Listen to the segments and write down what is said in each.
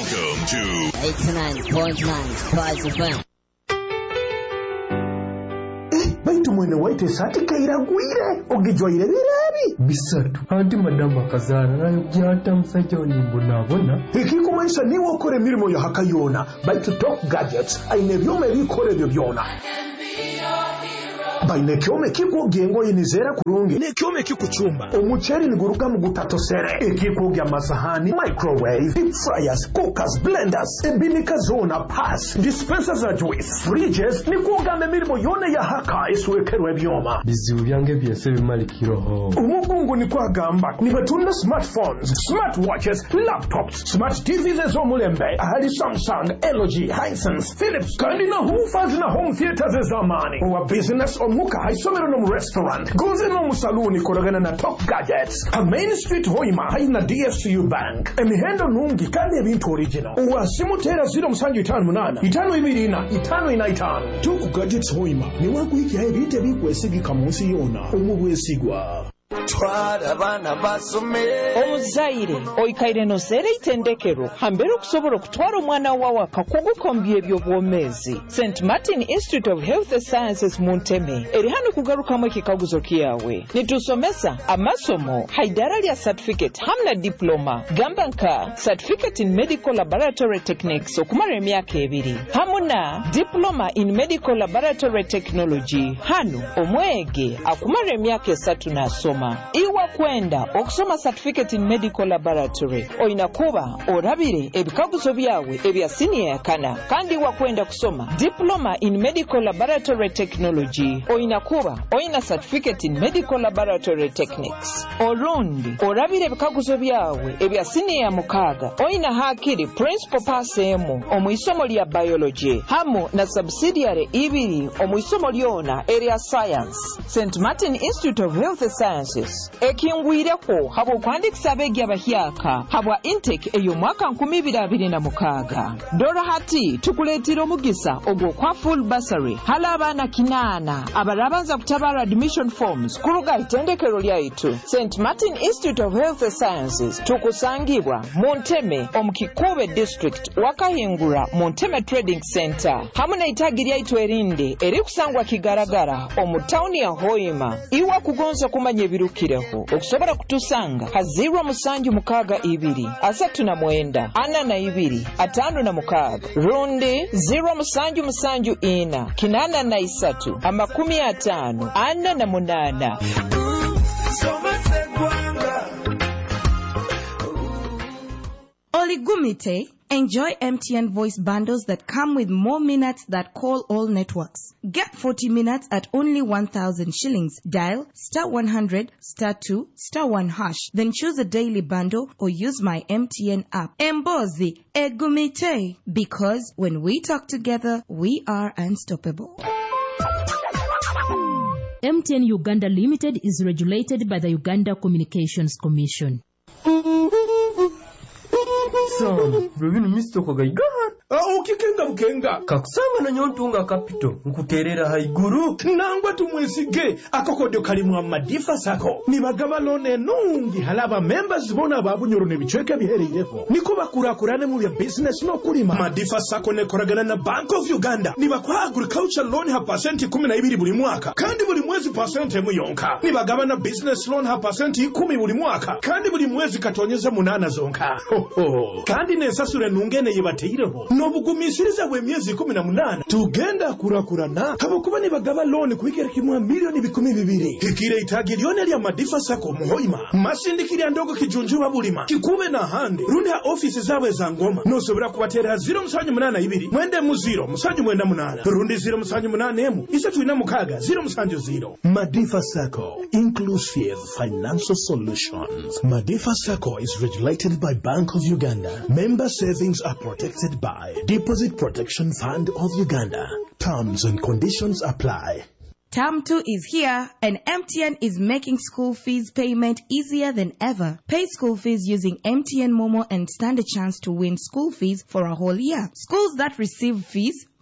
Welcome to 89.9 Spice FM. Baitu mwene waite sati kairagwire ogijwaire birabi bisatu anti madama akazara nayo byata musajja onimbonabona ikikumanisha niwe okora emirimo ya hakayona baitu Top Gadgets aine byome bikore ebyo byona baine kyome kikugyengo inizera kurungi ne kyome kikuchumba omucheri niguruka mu gutatosere ekikugya amasahani microwave deep fryers cookers blenders ebinika zona pass dispensers za juice fridges nikugamba emirimo yone ya haka iswekerwa ebyoma bizibu byange byese bimalikiroho umugungu nikwagamba nibatunda smartphones smartwatches laptops smart TVs ezomulembe ahali Samsung LG Hisense Philips kandi na hoofers na home theaters ezamani owa business muka haisomero no mu restaurant goze no mu saluni koragana na Top Gadgets a Main Street Hoima haina DFCU Bank emihendo nungi kandi ebintu original uwa simutera 058 525 Top Gadgets Hoima ni wakuiki ebite bikwesigika munsi yona omubwesigwa twara abana basome omuzaire oikaire nosere itendekero hambere okusobola okutwala omwana wawe akakugukombya ebyobwomezi St. Martin Institute of Health Sciences Munteme eri hano kugarukamu ekikaguzo kiyawe nitusomesa amasomo haidara lya certificate hamna diploma gamba nka certificate in medical laboratory techniques okumara emyaka 2 hamuna diploma in medical laboratory technology hano omwege akumara emyaka 3 nasoma iwa kwenda okusoma certificate in medical laboratory oina kuba orabire ebikaguzo byawe ebya senior yakana kandi iwa kwenda kusoma diploma in medical laboratory technology oina kuba oina certificate in medical laboratory techniques orundi orabire ebikaguzo byawe ebya senior mukaga oina hakiri principal pass emu omwisomo lya biology hamu na subsidiary ibiri omwisomo lyona area science St. Martin Institute of Health Sciences ekingwireko habo kwandikisa abegi abahyaka habwa intake eyo mwaka 2026 dora hati tukuletira omugisa ogwo kwa full bursary hala abana kinana abarabanza kutabara admission forms kuruga itendekero lyaitu St. Martin Institute of Health Sciences tukusangibwa Monteme omukikube district wakahingura Monteme Trading Center hamuna itagi lyaitu erinde eri kusangwa kigaragara omutauni ya Hoima iwa kugonza kumanya ebirukireho okusobora kutusanga hazirwa musanju mukaga 2 asatu na mwenda ana na 2 atano na mukaga rundi 0 musanju 4 kinana na 3 amakumi 5 ana na 8 Oligumite. Enjoy MTN voice bundles that come with more minutes that call all networks. Get 40 minutes at only 1,000 shillings. Dial *100 *2 *1 hash. Then choose a daily bundle or use my MTN app. Mbozi Egumite. Because when we talk together, we are unstoppable. MTN Uganda Limited is regulated by the Uganda Communications Commission. Sam, Rubinu mistoko gaiga. Ukikenga bukenga Kakusanga na nyontunga kapito nkuterera haiguru nangwa tumwesige akokodyo kalimu amadifa sako nibagaba lone nungi halaba members bona babunyoro nebichweke bihereyeho niko bakurakurane mu bya business no kulima madifa sako ne koragana na Bank of Uganda nibakwa agriculture loan ha %12 buli mwaka kandi buli mwezi % muyonka nibagaba na business loan ha %10 buli mwaka kandi buli mwezi katonyeza 8 zonka kandi nensasure nungene yebateireho nobugumisiriza bwe myezi 18 tugenda kurakurana habokuba nibagaba loan kubikira kimwa milioni 12 kikire itagi lyone lya madifa sako muhoima masindikira ndogo kijunjuba bulima kikube na hande rundi ha office zawe za ngoma nosobora kubatera 082 mwende mu 0 rundi 0 isatu ina mukaga 0 Madifa Sako inclusive financial solutions. Madifa Sako is regulated by Bank of Uganda. Member savings are protected by Deposit Protection Fund of Uganda. Terms and conditions apply. Term 2 is here, and MTN is making school fees payment easier than ever. Pay school fees using MTN Momo and stand a chance to win school fees for a whole year. Schools that receive fees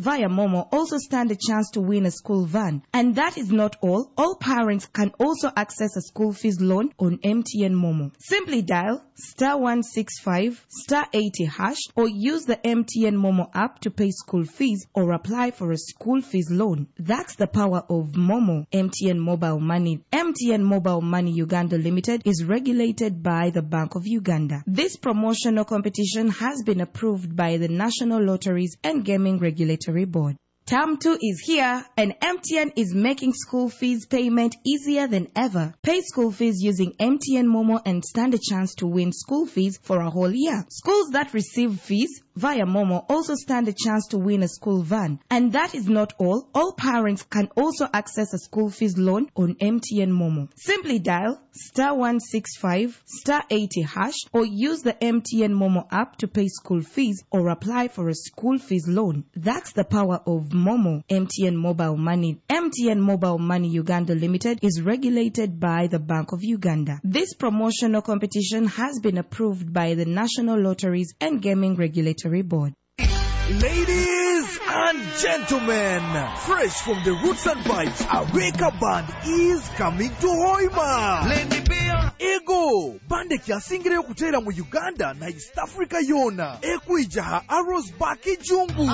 via Momo also stand a chance to win a school van. And that is not all. All parents can also access a school fees loan on MTN Momo. Simply dial *165 *80# or use the MTN Momo app to pay school fees or apply for a school fees loan. That's the power of Momo. MTN Mobile Money. MTN Mobile Money Uganda Limited is regulated by the Bank of Uganda. This promotional competition has been approved by the National Lotteries and Gaming Regulatory Board. Term 2 is here, and MTN is making school fees payment easier than ever. Pay school fees using MTN Momo and stand a chance to win school fees for a whole year. Schools that receive fees via Momo also stand a chance to win a school van. And that is not all. All parents can also access a school fees loan on MTN Momo. Simply dial *165 *80# or use the MTN Momo app to pay school fees or apply for a school fees loan. That's the power of Momo. MTN Mobile Money. MTN Mobile Money Uganda Limited is regulated by the Bank of Uganda. This promotional competition has been approved by the National Lotteries and Gaming Regulatory Board. Ladies and gentlemen, fresh from the Roots and Vibes, Aweka Band is coming to Hoima. Ego, bande kiasingire okutera mu Uganda na East Africa yona. Ekuijaha Arrows Baki Jungu.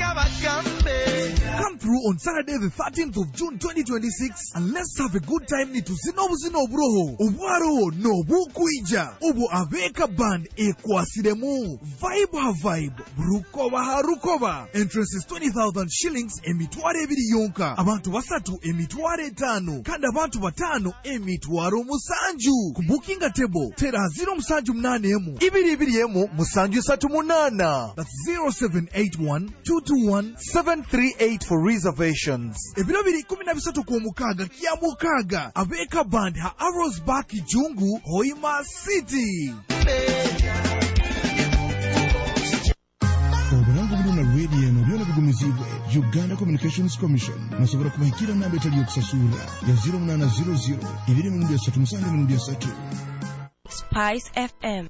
Come through on Saturday the 13th of June 2026 and let's have a good time ni tuzinobu broho. Obwaro no bukuija. Obo Aweka Band ekwasiremu. Vibe ha vibe. Rukoba ha rukoba. Entrance is 20,000 shillings emitware ebiri yonka. Abantu basatu emitware 5. Kandi abantu batano emitwaro musanju. Booking table tera 078 222 338 that's 0781 221 738 for reservations. Ebirabiri 13 ku mukaga kya mukaga Aweka Band ha Arrows Baki Jungu Hoima City. Obulango buluna radio no byona bigumizibwe Uganda Communications Commission musobora kubahikira namba etali okusasula ya 0800 237 3. Spice FM